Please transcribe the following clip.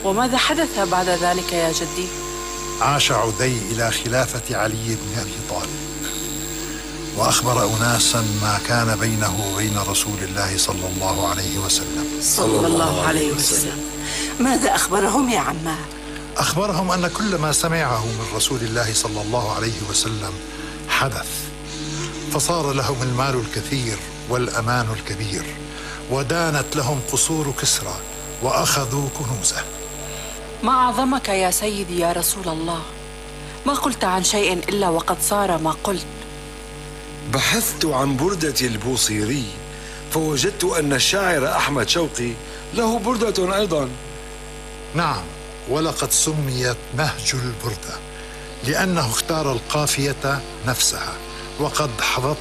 وماذا حدث بعد ذلك يا جدي؟ عاش عدي إلى خلافة علي بن أبي طالب، وأخبر أناسا ما كان بينه وبين رسول الله صلى الله عليه وسلم. صلى الله عليه وسلم. ماذا أخبرهم يا عمار؟ أخبرهم أن كل ما سمعه من رسول الله صلى الله عليه وسلم حدث، فصار لهم المال الكثير والأمان الكبير، ودانت لهم قصور كسرى وأخذوا كنوزه. ما أعظمك يا سيدي يا رسول الله، ما قلت عن شيء إلا وقد صار ما قلت. بحثت عن بردة البوصيري فوجدت أن الشاعر أحمد شوقي له بردة أيضا. نعم، ولقد سميت نهج البردة لأنه اختار القافية نفسها، وقد حفظت